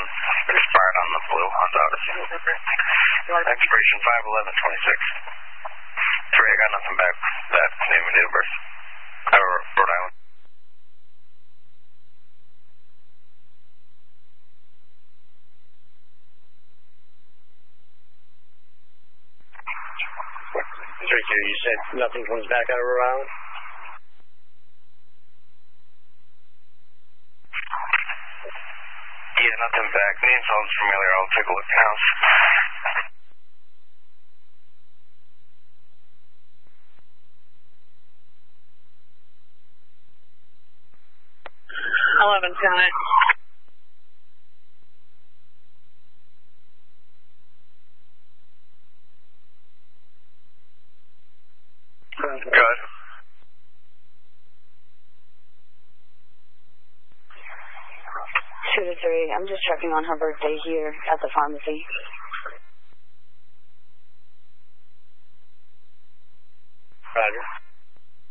expired on the blue Honda Odyssey. Expiration 5/11/26. 3, I got nothing back. That name and date of birth. Rhode Island. You said nothing comes back out of Rhode Island? Yeah, nothing back. Name sounds familiar. I'll take a look now. 11's got it. Good. Two to 3. I'm just checking on her birthday here at the pharmacy. Roger.